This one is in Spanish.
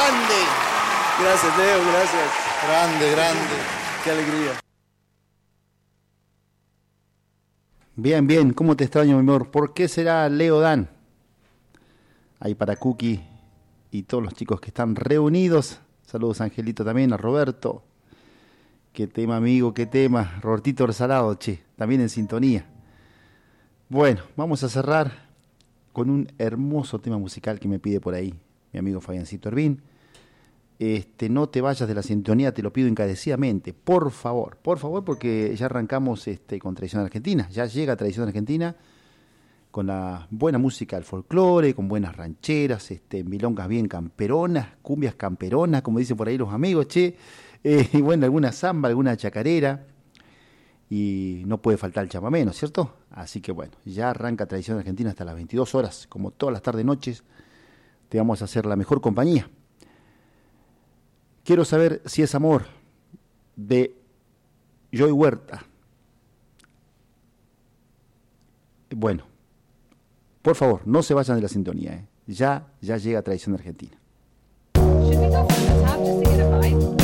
grande. Gracias, Leo, gracias. Grande, grande. Qué alegría. Bien, bien, ¿cómo te extraño, mi amor? ¿Por qué será Leo Dan? Ahí para Cookie y todos los chicos que están reunidos. Saludos a Angelito también, a Roberto. Qué tema, amigo, qué tema. Robertito Resalado, che, también en sintonía. Bueno, vamos a cerrar con un hermoso tema musical que me pide por ahí mi amigo Fabiancito Hervín. No te vayas de la sintonía, te lo pido encarecidamente, por favor, porque ya arrancamos con Tradición Argentina, ya llega Tradición Argentina con la buena música del folclore, con buenas rancheras, milongas bien camperonas, cumbias camperonas, como dicen por ahí los amigos, che, y bueno, alguna samba, alguna chacarera, y no puede faltar el chamamé, ¿no es cierto? Así que bueno, ya arranca Tradición Argentina hasta las 22 horas, como todas las tardes noches, te vamos a hacer la mejor compañía. Quiero saber si es amor, de Joy Huerta. Bueno, por favor, no se vayan de la sintonía, ¿eh? Ya llega Tradición Argentina. Should we go from the top just to get a vibe?